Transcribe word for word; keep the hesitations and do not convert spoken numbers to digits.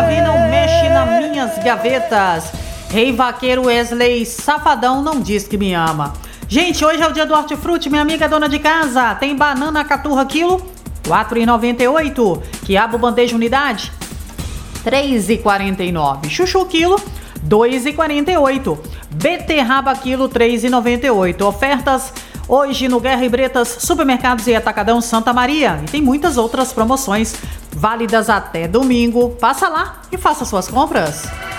Davi não mexe nas minhas gavetas. Rei Vaqueiro Wesley Safadão não diz que me ama. Gente, hoje é o dia do hortifruti, minha amiga dona de casa. Tem banana caturra quilo, quatro reais e noventa e oito centavos. Quiabo bandeja unidade, três reais e quarenta e nove centavos. Chuchu quilo, dois reais e quarenta e oito centavos. Beterraba quilo, três reais e noventa e oito centavos. Ofertas hoje no Guerra e Bretas, Supermercados e Atacadão Santa Maria. E tem muitas outras promoções válidas até domingo. Passa lá e faça suas compras.